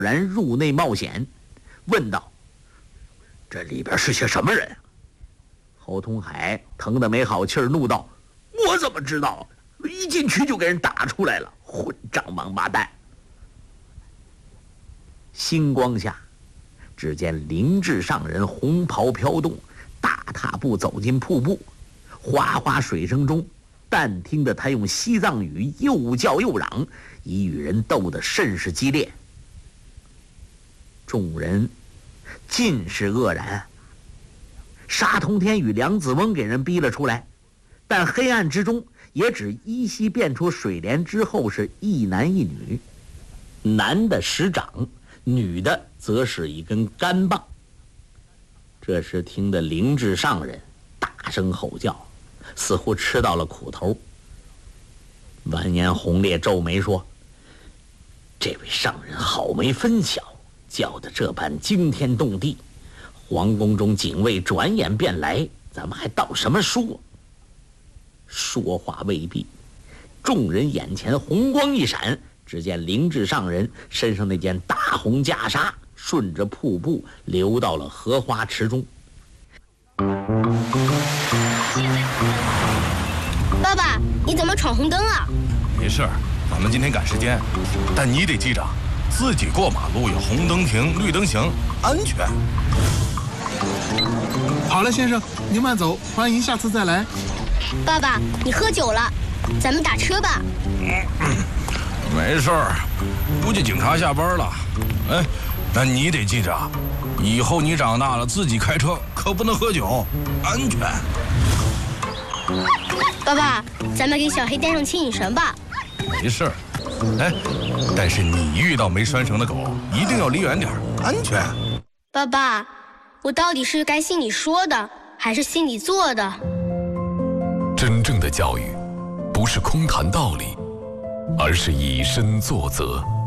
然入内冒险，问道：“这里边是些什么人？”侯通海疼得没好气儿，怒道：“我怎么知道？一进去就给人打出来了，混账王八蛋！”星光下，只见灵智上人红袍飘动，大踏步走进瀑布，哗哗水声中，但听得他用西藏语又叫又嚷，已与人斗得甚是激烈。众人尽是愕然。沙通天与梁子翁给人逼了出来，但黑暗之中也只依稀辨出水帘之后是一男一女，男的使掌，女的则是一根干棒。这时听得灵智上人大声吼叫，似乎吃到了苦头。完颜洪烈皱眉说：“这位上人好没分晓，叫得这般惊天动地，皇宫中警卫转眼便来，咱们还道什么说？”说话未毕，众人眼前红光一闪，只见灵智上人身上那件大红袈裟顺着瀑布流到了荷花池中。 爸爸，你怎么闯红灯啊？ 没事儿，咱们今天赶时间，但你得记着，自己过马路要红灯停，绿灯行，安全。 好了，先生，您慢走，欢迎下次再来。 爸爸，你喝酒了，咱们打车吧。 没事儿，估计警察下班了。哎，但你得记着，以后你长大了自己开车可不能喝酒，安全。 爸爸，咱们给小黑带上牵引绳吧。 没事儿，哎，但是你遇到没拴绳的狗，一定要离远点，安全。 爸爸，我到底是该信你说的，还是信你做的？ 真正的教育，不是空谈道理，而是以身作则。